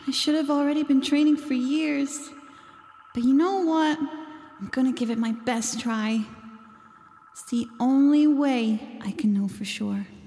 I should have already been training for years. But you know what? I'm gonna give it my best try. It's the only way I can know for sure.